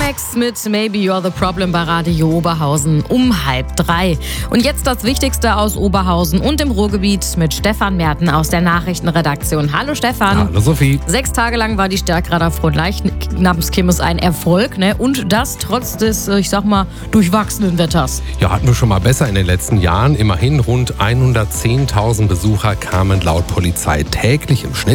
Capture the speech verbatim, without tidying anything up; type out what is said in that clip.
Max mit Maybe You're the Problem bei Radio Oberhausen um halb drei. Und jetzt das Wichtigste aus Oberhausen und dem Ruhrgebiet mit Stefan Merten aus der Nachrichtenredaktion. Hallo Stefan. Hallo Sophie. Sechs Tage lang war die Stärkrader Fronleichnamskirmes ein Erfolg, ne? Und das trotz des, ich sag mal, durchwachsenen Wetters. Ja, hatten wir schon mal besser in den letzten Jahren. Immerhin rund hundertzehntausend Besucher kamen laut Polizei täglich im Schnitt.